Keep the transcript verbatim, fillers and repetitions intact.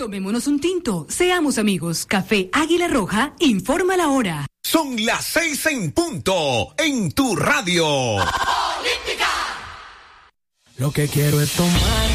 Tomémonos un tinto, seamos amigos. Café Águila Roja, informa la hora. Son las seis en punto, en tu radio. Lo que quiero es tomar